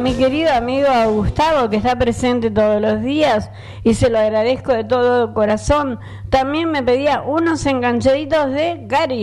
mi querido amigo Gustavo, que está presente todos los días y se lo agradezco de todo corazón. También me pedía unos enganchaditos de Gary.